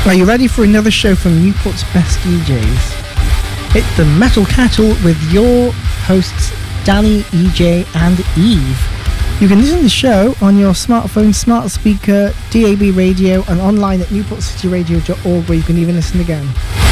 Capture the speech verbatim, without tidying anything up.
Are you ready for another show from Newport's best D Js? Hit the Metal Kettle with your hosts Danny, E J and Eve. You can listen to the show on your smartphone, smart speaker, D A B radio and online at newport city radio dot org, where you can even listen again.